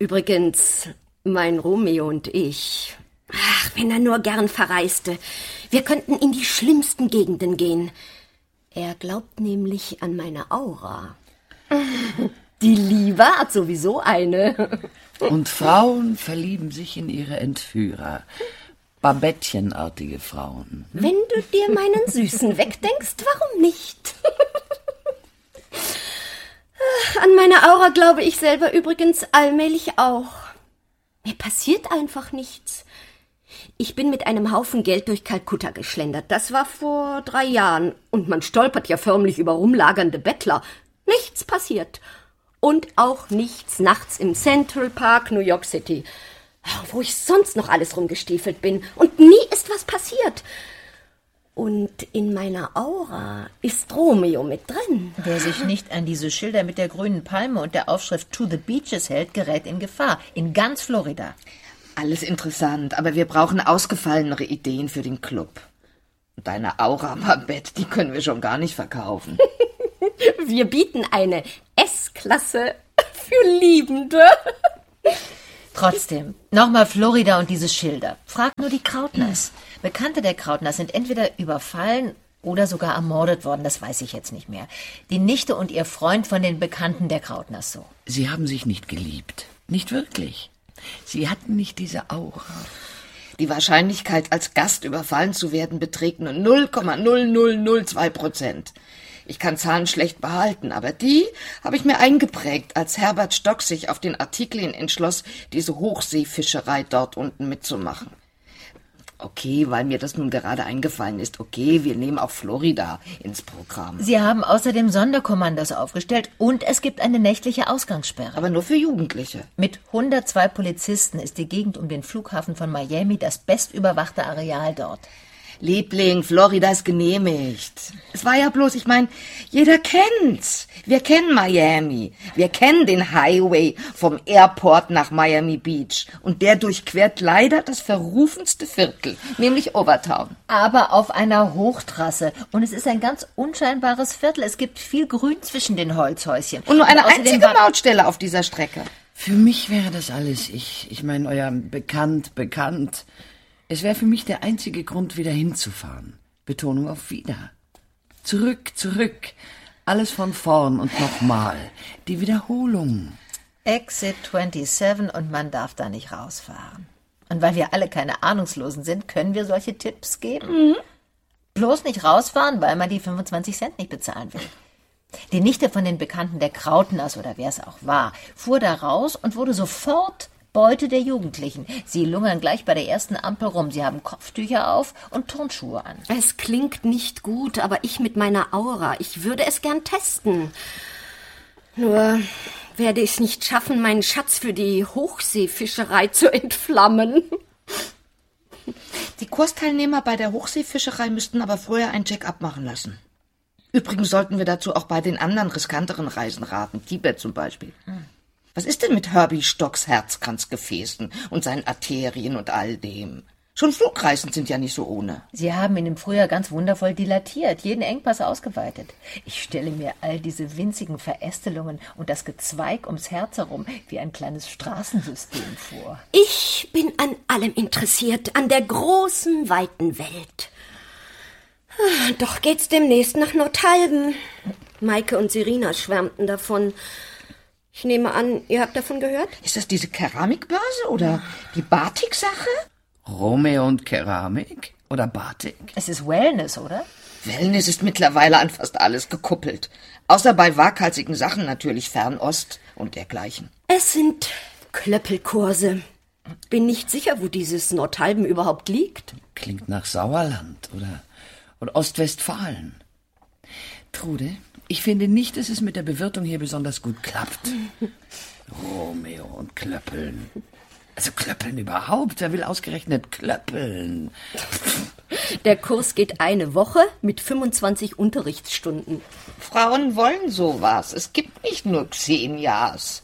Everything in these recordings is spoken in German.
Übrigens, mein Romeo und ich, wenn er nur gern verreiste, wir könnten in die schlimmsten Gegenden gehen. Er glaubt nämlich an meine Aura. Die Liebe hat sowieso eine. Und Frauen verlieben sich in ihre Entführer. Babettchenartige Frauen. Wenn du dir meinen Süßen wegdenkst, warum nicht? An meine Aura glaube ich selber übrigens allmählich auch. Mir passiert einfach nichts. Ich bin mit einem Haufen Geld durch Kalkutta geschlendert. Das war vor 3 Jahren. Und man stolpert ja förmlich über rumlagernde Bettler. Nichts passiert. Und auch nichts nachts im Central Park, New York City, wo ich sonst noch alles rumgestiefelt bin. Und nie ist was passiert. Und in meiner Aura ist Romeo mit drin. Wer sich nicht an diese Schilder mit der grünen Palme und der Aufschrift To the Beaches hält, gerät in Gefahr. In ganz Florida. Alles interessant, aber wir brauchen ausgefallenere Ideen für den Club. Und deine Aura, Babette, die können wir schon gar nicht verkaufen. Wir bieten eine S-Klasse für Liebende. Trotzdem, nochmal Florida und diese Schilder. Frag nur die Krautners. Bekannte der Krautners sind entweder überfallen oder sogar ermordet worden, das weiß ich jetzt nicht mehr. Die Nichte und ihr Freund von den Bekannten der Krautners so. Sie haben sich nicht geliebt. Nicht wirklich. Sie hatten nicht diese Aura. Die Wahrscheinlichkeit, als Gast überfallen zu werden, beträgt nur 0,0002%. Ich kann Zahlen schlecht behalten, aber die habe ich mir eingeprägt, als Herbert Stock sich auf den Artikel hin entschloss, diese Hochseefischerei dort unten mitzumachen. Okay, weil mir das nun gerade eingefallen ist. Okay, wir nehmen auch Florida ins Programm. Sie haben außerdem Sonderkommandos aufgestellt und es gibt eine nächtliche Ausgangssperre. Aber nur für Jugendliche. Mit 102 Polizisten ist die Gegend um den Flughafen von Miami das bestüberwachte Areal dort. Liebling, Florida ist genehmigt. Es war ja bloß, ich meine, jeder kennt's. Wir kennen Miami. Wir kennen den Highway vom Airport nach Miami Beach. Und der durchquert leider das verrufenste Viertel, nämlich Overtown. Aber auf einer Hochtrasse. Und es ist ein ganz unscheinbares Viertel. Es gibt viel Grün zwischen den Holzhäuschen. Und nur eine einzige Mautstelle auf dieser Strecke. Für mich wäre das alles, ich meine, euer bekannt. Es wäre für mich der einzige Grund, wieder hinzufahren. Betonung auf wieder. Zurück. Alles von vorn und nochmal. Die Wiederholung. Exit 27 und man darf da nicht rausfahren. Und weil wir alle keine Ahnungslosen sind, können wir solche Tipps geben. Mhm. Bloß nicht rausfahren, weil man die 25 Cent nicht bezahlen will. Die Nichte von den Bekannten der Krautners oder wer es auch war, fuhr da raus und wurde sofort Beute der Jugendlichen. Sie lungern gleich bei der ersten Ampel rum. Sie haben Kopftücher auf und Turnschuhe an. Es klingt nicht gut, aber ich mit meiner Aura, ich würde es gern testen. Nur werde ich es nicht schaffen, meinen Schatz für die Hochseefischerei zu entflammen. Die Kursteilnehmer bei der Hochseefischerei müssten aber vorher ein Check-up machen lassen. Übrigens sollten wir dazu auch bei den anderen riskanteren Reisen raten, Tibet zum Beispiel. Was ist denn mit Herbie Stocks Herzkranzgefäßen und seinen Arterien und all dem? Schon Flugreisen sind ja nicht so ohne. Sie haben ihn im Frühjahr ganz wundervoll dilatiert, jeden Engpass ausgeweitet. Ich stelle mir all diese winzigen Verästelungen und das Gezweig ums Herz herum wie ein kleines Straßensystem vor. Ich bin an allem interessiert, an der großen, weiten Welt. Doch geht's demnächst nach Nordhalben. Maike und Serena schwärmten davon. Ich nehme an, ihr habt davon gehört? Ist das diese Keramikbörse oder die Batik-Sache? Romeo und Keramik oder Batik? Es ist Wellness, oder? Wellness ist mittlerweile an fast alles gekuppelt. Außer bei waghalsigen Sachen natürlich Fernost und dergleichen. Es sind Klöppelkurse. Bin nicht sicher, wo dieses Nordhalben überhaupt liegt. Klingt nach Sauerland oder Ostwestfalen. Trude, ich finde nicht, dass es mit der Bewirtung hier besonders gut klappt. Romeo und Klöppeln. Also Klöppeln überhaupt? Wer will ausgerechnet Klöppeln? Der Kurs geht eine Woche mit 25 Unterrichtsstunden. Frauen wollen sowas. Es gibt nicht nur Xenias.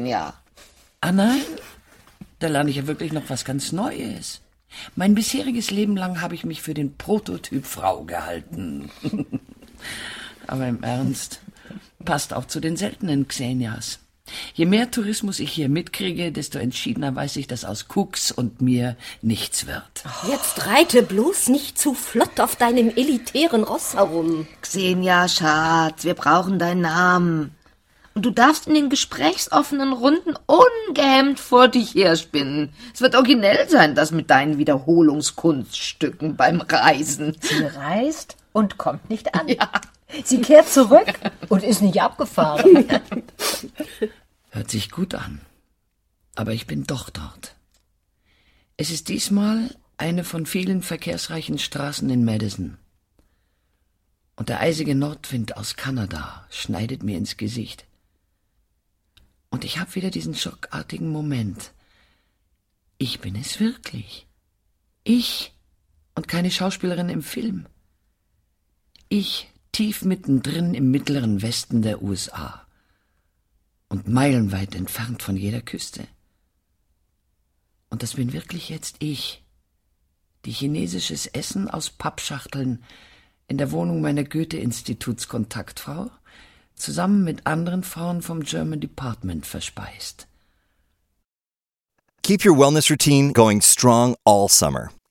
Ah nein? Da lerne ich ja wirklich noch was ganz Neues. Mein bisheriges Leben lang habe ich mich für den Prototyp Frau gehalten. Aber im Ernst, passt auch zu den seltenen Xenias. Je mehr Tourismus ich hier mitkriege, desto entschiedener weiß ich, dass aus Cooks und mir nichts wird. Jetzt reite bloß nicht zu flott auf deinem elitären Ross herum. Xenia, Schatz, wir brauchen deinen Namen. Und du darfst in den gesprächsoffenen Runden ungehemmt vor dich herspinnen. Es wird originell sein, das mit deinen Wiederholungskunststücken beim Reisen. Sie reist und kommt nicht an. Ja. Sie kehrt zurück und ist nicht abgefahren. Hört sich gut an. Aber ich bin doch dort. Es ist diesmal eine von vielen verkehrsreichen Straßen in Madison. Und der eisige Nordwind aus Kanada schneidet mir ins Gesicht. Und ich habe wieder diesen schockartigen Moment. Ich bin es wirklich. Ich und keine Schauspielerin im Film. Ich tief mittendrin im mittleren Westen der USA und meilenweit entfernt von jeder Küste. Und das bin wirklich jetzt ich, die chinesisches Essen aus Pappschachteln in der Wohnung meiner Goethe-Instituts-Kontaktfrau zusammen mit anderen Frauen vom German Department verspeist. Keep your wellness routine going strong all summer.